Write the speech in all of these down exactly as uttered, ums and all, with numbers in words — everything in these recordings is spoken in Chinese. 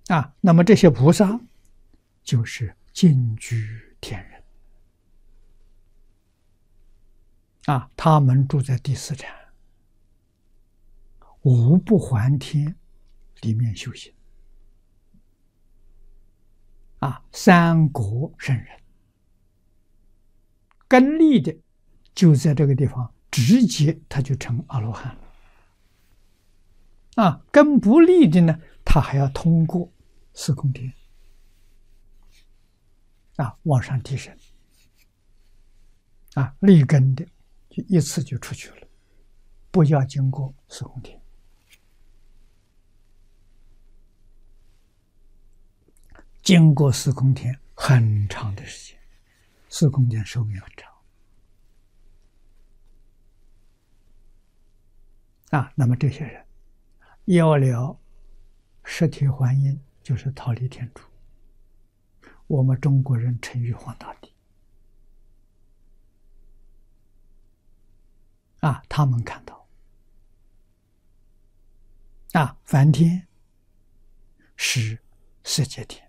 啊，那么这些菩萨就是净居天人啊，他们住在第四禅五不还天里面修行啊，三国圣人根利的就在这个地方，直接他就成阿罗汉了啊，根不利的呢，他还要通过四空天啊往上提升啊，利根的就一次就出去了，不要经过四空天。经过四空天很长的时间，四空天寿命很长啊。那么这些人要了实体还阴，就是逃离天主。我们中国人称玉皇大帝啊，他们看到啊，梵天是世界天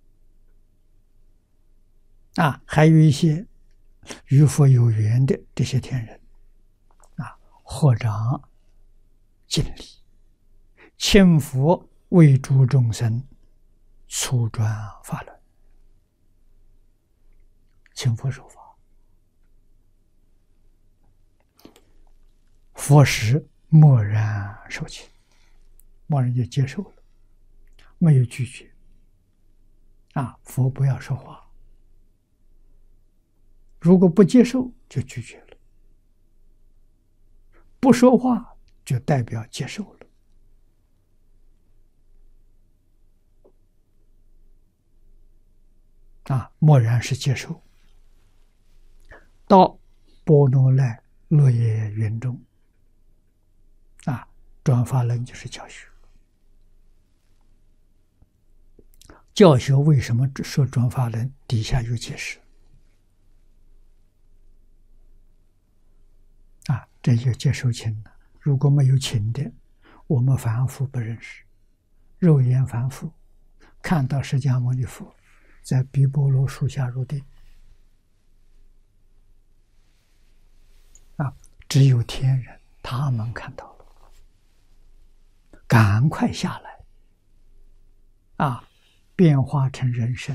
啊，还有一些与佛有缘的这些天人啊，合掌敬礼，请佛为诸众生初转法轮，请佛说法，佛时默然受请，默然就接受了，没有拒绝啊，佛不要说话。如果不接受，就拒绝了；不说话，就代表接受了。啊，默然是接受。到波罗奈落叶园中，啊，转法轮就是教学。教学为什么说转法轮？底下有解释。啊，这就接受情了。如果没有情的，我们凡夫不认识，肉眼凡夫看到释迦牟尼佛在毗波罗树下入定，啊，只有天人他们看到了，赶快下来，啊，变化成人身，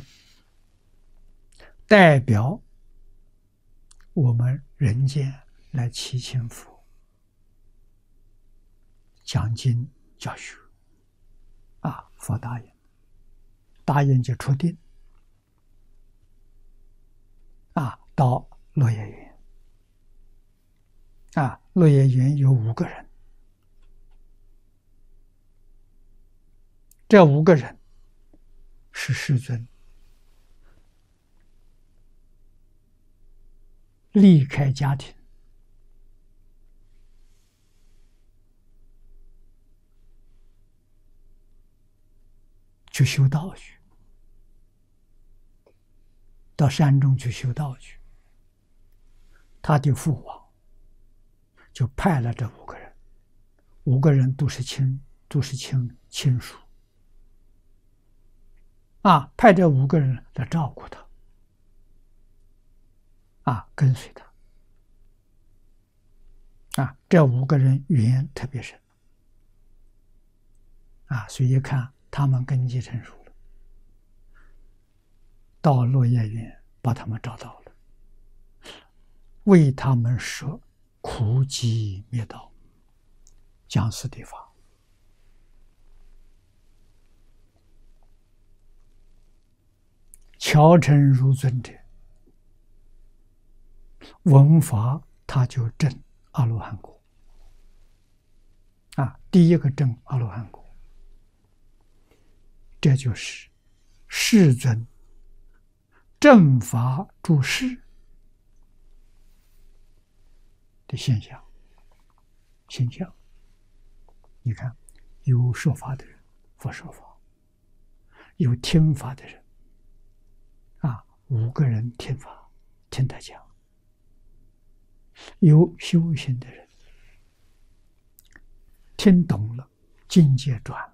代表我们人间来祈请佛讲经教学啊，佛答应，答应就出定啊，到落叶园啊，落叶园有五个人，这五个人是世尊离开家庭，去修道去，到山中去修道去。他的父王就派了这五个人，五个人都是亲，都是亲亲属啊，派这五个人来照顾他，啊，跟随他，啊，这五个人缘特别深，啊，所以一看他们根基成熟了，到落叶园把他们找到了，为他们说苦集灭道，讲四谛法。乔成如尊者，闻法他就证阿罗汉果啊，第一个证阿罗汉果。这就是世尊正法住世的现象。现象，你看，有说法的人，佛说法；有听法的人，啊，五个人听法，听他讲；有修行的人，听懂了，境界转。